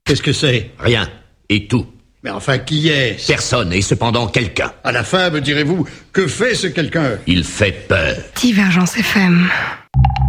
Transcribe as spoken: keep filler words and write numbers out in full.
Qu'est-ce que c'est? Rien. Et tout. Mais enfin, qui est-ce? Personne, et cependant quelqu'un. À la fin, me direz-vous, que fait ce quelqu'un? Il fait peur. Divergence F M.